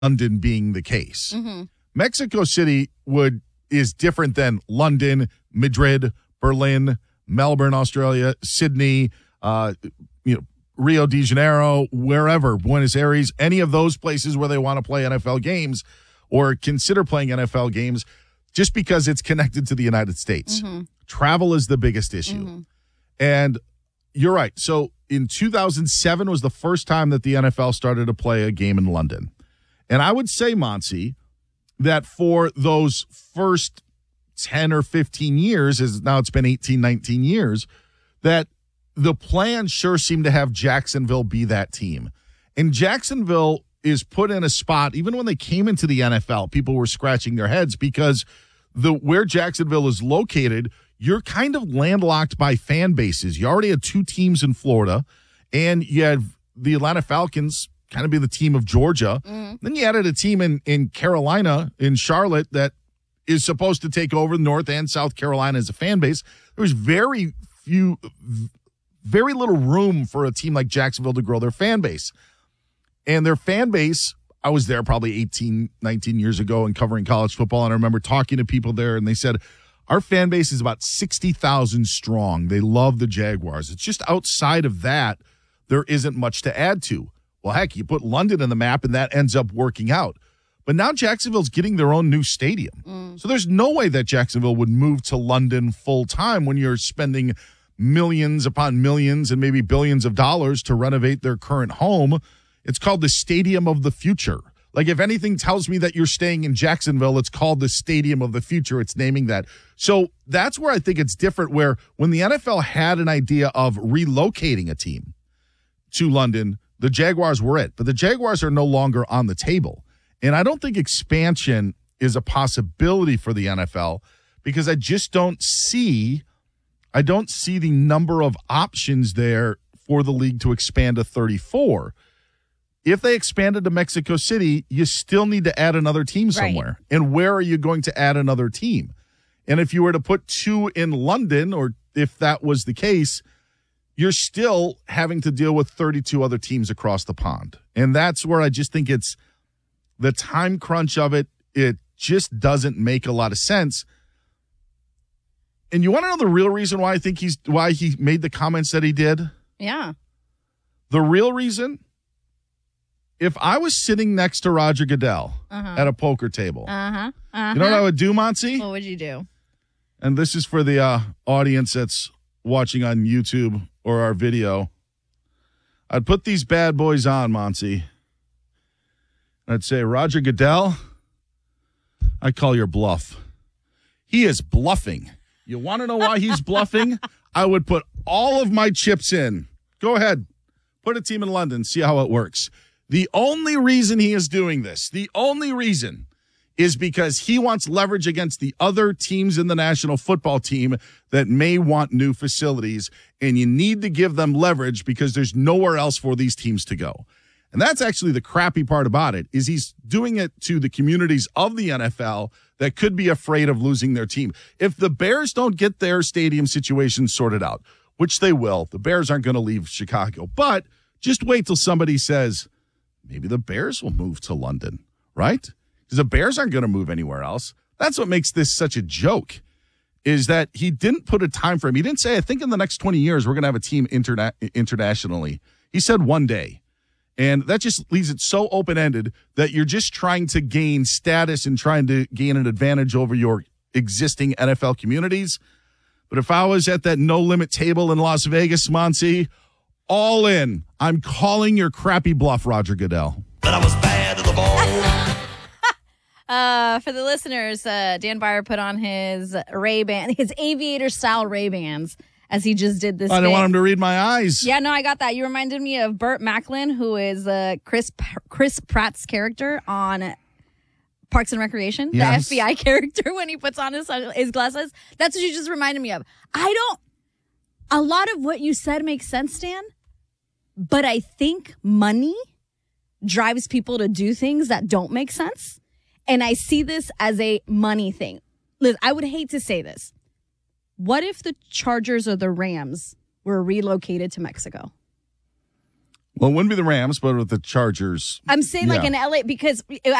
London being the case. Mexico City is different than London, Madrid, Berlin, Melbourne, Australia, Sydney, Rio de Janeiro, wherever, Buenos Aires, any of those places where they want to play NFL games or consider playing NFL games, just because it's connected to the United States. Travel is the biggest issue. And you're right. So in 2007 was the first time that the NFL started to play a game in London. And I would say, Monty, that for those first 10 or 15 years, as now it's been 18, 19 years, that the plan sure seemed to have Jacksonville be that team. And Jacksonville is put in a spot, even when they came into the NFL, people were scratching their heads because where Jacksonville is located, you're kind of landlocked by fan bases. You already had two teams in Florida, and you had the Atlanta Falcons kind of be the team of Georgia. Then you added a team in Carolina, in Charlotte, that is supposed to take over North and South Carolina as a fan base. There was very little room for a team like Jacksonville to grow their fan base. And their fan base, I was there probably 18, 19 years ago and covering college football, and I remember talking to people there, and they said, our fan base is about 60,000 strong. They love the Jaguars. It's just outside of that, there isn't much to add to. Well, heck, you put London in the map, and that ends up working out. But now Jacksonville's getting their own new stadium. So there's no way that Jacksonville would move to London full time when you're spending millions upon millions and maybe billions of dollars to renovate their current home. It's called the Stadium of the Future. Like, if anything tells me that you're staying in Jacksonville, it's called the Stadium of the Future. It's naming that. So that's where I think it's different, where when the NFL had an idea of relocating a team to London, the Jaguars were it. But the Jaguars are no longer on the table. And I don't think expansion is a possibility for the NFL because I just don't see the number of options there for the league to expand to 34. If they expanded to Mexico City, you still need to add another team somewhere. Right. And where are you going to add another team? And if you were to put two in London, or if that was the case, you're still having to deal with 32 other teams across the pond. And that's where I just think it's the time crunch of it. It just doesn't make a lot of sense. And you want to know the real reason why I think why he made the comments that he did? Yeah. The real reason? If I was sitting next to Roger Goodell at a poker table, you know what I would do, Monty? What would you do? And this is for the audience that's watching on YouTube or our video. I'd put these bad boys on, Monty. I'd say, Roger Goodell, I call your bluff. He is bluffing. You want to know why he's bluffing? I would put all of my chips in. Go ahead. Put a team in London. See how it works. The only reason he is doing this, the only reason, is because he wants leverage against the other teams in the national football team that may want new facilities, and you need to give them leverage because there's nowhere else for these teams to go. And that's actually the crappy part about it, is he's doing it to the communities of the NFL that could be afraid of losing their team. If the Bears don't get their stadium situation sorted out, which they will, the Bears aren't going to leave Chicago, but just wait till somebody says, maybe the Bears will move to London, right? Because the Bears aren't going to move anywhere else. That's what makes this such a joke, is that he didn't put a time frame. He didn't say, I think in the next 20 years, we're going to have a team internationally. He said one day. And that just leaves it so open-ended that you're just trying to gain status and trying to gain an advantage over your existing NFL communities. But if I was at that no-limit table in Las Vegas, Monty, all in. I'm calling your crappy bluff, Roger Goodell. But I was bad to the bone. For the listeners, Dan Byer put on his Ray-Ban, his aviator-style Ray-Bans, as he just did this. I didn't want him to read my eyes. Yeah, no, I got that. You reminded me of Burt Macklin, who is Chris Pratt's character on Parks and Recreation, yes. The FBI character when he puts on his glasses. That's what you just reminded me of. A lot of what you said makes sense, Dan, but I think money drives people to do things that don't make sense. And I see this as a money thing. Liz, I would hate to say this. What if the Chargers or the Rams were relocated to Mexico? Well, it wouldn't be the Rams, but with the Chargers. I'm saying like Yeah. in LA because